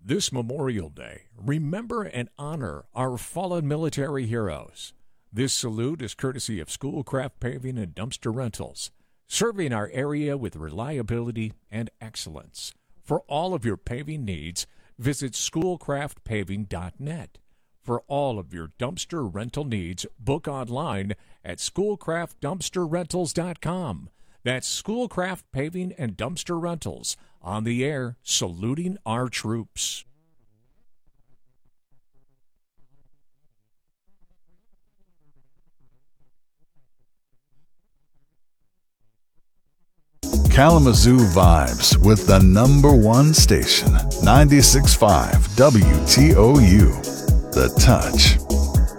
This Memorial Day, remember and honor our fallen military heroes. This salute is courtesy of Schoolcraft Paving and Dumpster Rentals, serving our area with reliability and excellence. For all of your paving needs, visit schoolcraftpaving.net. For all of your dumpster rental needs, book online at schoolcraftdumpsterrentals.com. That's Schoolcraft Paving and Dumpster Rentals, on the air, saluting our troops. Kalamazoo vibes with the #1 station, 96.5 WTOU. The Touch.